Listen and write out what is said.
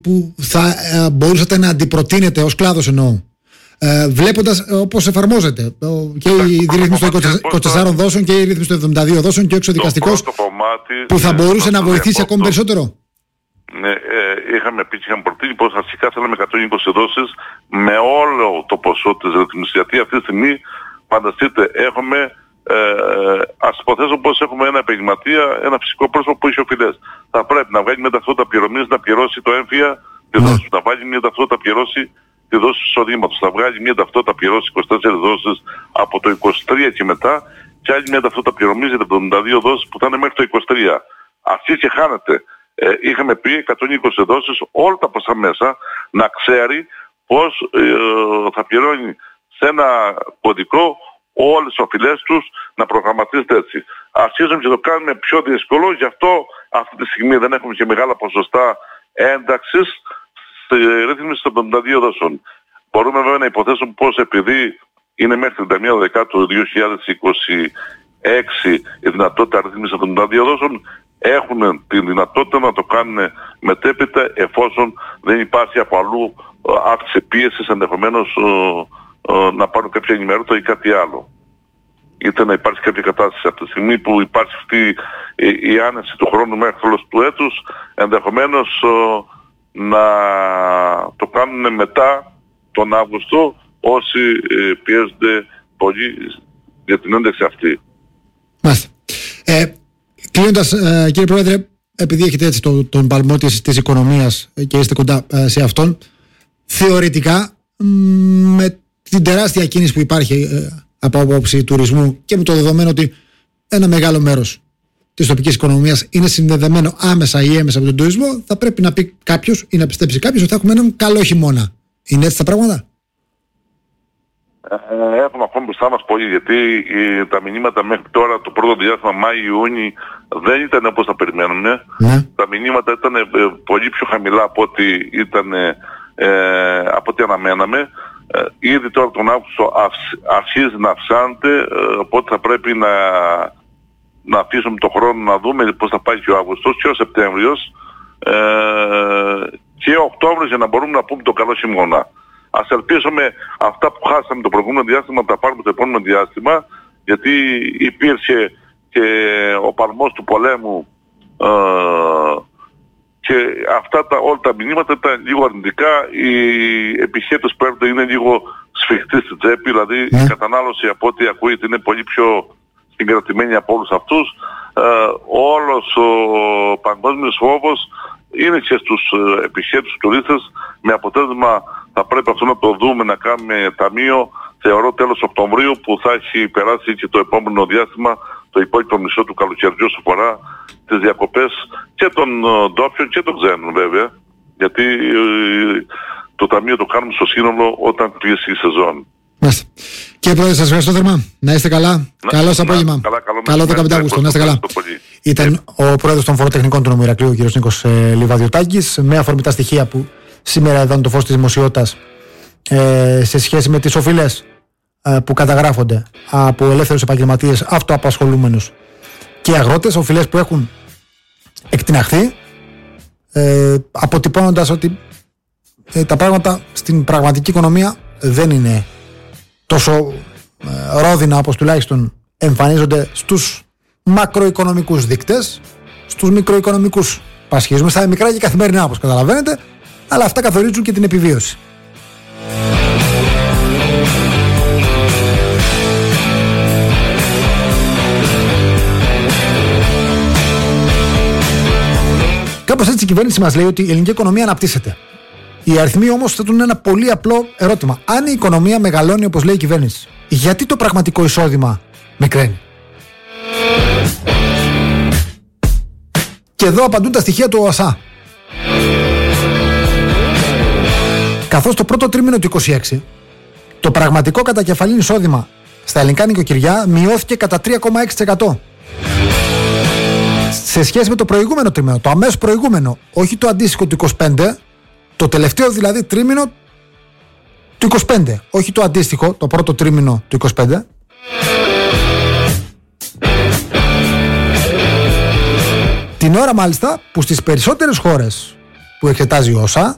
που θα μπορούσατε να αντιπροτείνετε ως κλάδος, εννοώ, βλέποντας όπως εφαρμόζεται και η ρύθμιση των 24 δόσεων και η ρύθμιση των 72 δόσεων και ο εξωδικαστικός, που θα μπορούσε να βοηθήσει ακόμη περισσότερο? Ναι, είχαμε πει και είχαμε προτείνει πως αρχικά θέλαμε 120 δόσεις με όλο το ποσό της ρύθμισης, γιατί αυτή τη στιγμή φανταστείτε έχουμε ας υποθέσω πως έχουμε ένα επαγγελματία, ένα φυσικό πρόσωπο που έχει οφειλές. Θα πρέπει να βγάλει μια ταυτότητα πληρωμής, να πληρώσει το έμφυα τη δόση του, να βάλει μια ταυτότητα πληρώσει τη δόση του εισοδήματος, θα βγάλει μια ταυτότητα πληρώσει 24 δόσεις από το 23 και μετά και άλλη μια ταυτότητα πληρωμής για τα 72 δόσεις που θα είναι μέχρι το 23. Αρχίζει και χάνεται. Είχαμε πει 120 δόσεις, όλα τα ποσά μέσα, να ξέρει πως θα πληρώνει σε ένα κωδικό όλες τις οφειλές τους, να προγραμματίζεται έτσι. Αρχίζουμε και το κάνουμε πιο δύσκολο, γι' αυτό αυτή τη στιγμή δεν έχουμε και μεγάλα ποσοστά ένταξης στη ρύθμιση των 72 δόσεων. Μπορούμε βέβαια να υποθέσουμε πως επειδή είναι μέχρι 31 Δεκάτου 2026 η δυνατότητα ρύθμισης των 72 δόσεων, έχουν τη δυνατότητα να το κάνουν μετέπειτα εφόσον δεν υπάρχει από αλλού αύξηση πίεσης, ενδεχομένως να πάρουν κάποια ενημερότητα ή κάτι άλλο. Είτε να υπάρχει κάποια κατάσταση. Από τη στιγμή που υπάρχει αυτή η άνεση του χρόνου μέχρι το τέλος του έτους, ενδεχομένως να το κάνουν μετά τον Αύγουστο όσοι πιέζονται πολύ για την ένταξη αυτή. Μάλιστα. Κλείνοντας, κύριε Πρόεδρε, επειδή έχετε έτσι τον παλμό της οικονομίας και είστε κοντά σε αυτόν, θεωρητικά με την τεράστια κίνηση που υπάρχει από άποψη τουρισμού και με το δεδομένο ότι ένα μεγάλο μέρος της τοπικής οικονομίας είναι συνδεδεμένο άμεσα ή έμεσα με τον τουρισμό, θα πρέπει να πει κάποιος ή να πιστέψει κάποιος ότι θα έχουμε έναν καλό χειμώνα. Είναι έτσι τα πράγματα? Έχουμε ακόμη μπροστά μας πολύ, γιατί τα μηνύματα μέχρι τώρα, το πρώτο διάστημα Μάη-Ιούνι, δεν ήταν όπως τα περιμένουμε. Τα μηνύματα ήταν πολύ πιο χαμηλά από ό,τι αναμέναμε. Ήδη τώρα τον Αύγουστο αρχίζει να αυξάνεται, οπότε θα πρέπει να αφήσουμε τον χρόνο να δούμε πώς θα πάει και ο Αύγουστος και ο Σεπτέμβριος και ο Οκτώβριος, για να μπορούμε να πούμε το καλό χειμώνα. Ας ελπίσουμε αυτά που χάσαμε το προηγούμενο διάστημα να τα πάρουμε το επόμενο διάστημα, γιατί υπήρχε και ο παλμός του πολέμου και αυτά όλα τα μηνύματα ήταν λίγο αρνητικά. Οι επιχέτες που έρχονται είναι λίγο σφιχτοί στην τσέπη, δηλαδή η κατανάλωση από ό,τι ακούγεται είναι πολύ πιο συγκρατημένη από όλους αυτούς. Όλος ο παγκόσμιος φόβος είναι και στους επιχέτες, τους τουρίστες, με αποτέλεσμα θα πρέπει αυτό να το δούμε, να κάνουμε ταμείο, θεωρώ τέλος Οκτωβρίου, που θα έχει περάσει και το επόμενο διάστημα, το υπόλοιπο μισό του καλοκαιριού όσο αφορά τις διακοπές και των ντόπιων και των ξένων βέβαια, γιατί το ταμείο το κάνουμε στο σύνολο όταν κλείσει η σεζόν. Μάλιστα. Κύριε Πρόεδρε, σας ευχαριστώ θερμά. Να είστε καλά. Καλό σας απόγευμα. Καλό 15 Αυγούστου. Να είστε καλά. Ήταν ο Πρόεδρος των Φοροτεχνικών του Νομού Ηρακλείου, ο κ. Νίκος Λιβαδιωτάκης, με αφορμή τα στοιχεία που σήμερα είδαν το φως της δημοσιότητας σε σχέση με τις οφειλές που καταγράφονται από ελεύθερους επαγγελματίες, αυτοαπασχολούμενους και αγρότες, οφειλές που έχουν εκτιναχθεί, αποτυπώνοντας ότι τα πράγματα στην πραγματική οικονομία δεν είναι τόσο ρόδινα όπως τουλάχιστον εμφανίζονται στους μακροοικονομικούς δείκτες, στους μικροοικονομικούς πασχίζουμε, στα μικρά και καθημερινά όπως καταλαβαίνετε, αλλά αυτά καθορίζουν και την επιβίωση. Κάπως έτσι η κυβέρνηση μας λέει ότι η ελληνική οικονομία αναπτύσσεται. Οι αριθμοί όμως θέτουν ένα πολύ απλό ερώτημα. Αν η οικονομία μεγαλώνει όπως λέει η κυβέρνηση, γιατί το πραγματικό εισόδημα μικραίνει? Και εδώ απαντούν τα στοιχεία του ΟΑΣΑ. Καθώς το πρώτο τρίμηνο του 2026 το πραγματικό κατακεφαλήν εισόδημα στα ελληνικά νοικοκυριά μειώθηκε κατά 3,6%. Σε σχέση με το προηγούμενο τρίμηνο, το αμέσως προηγούμενο, όχι το αντίστοιχο του 25, το τελευταίο δηλαδή τρίμηνο του 25, όχι το αντίστοιχο, το πρώτο τρίμηνο του 25. Την ώρα μάλιστα που στις περισσότερες χώρες που εξετάζει η ΩΣΑ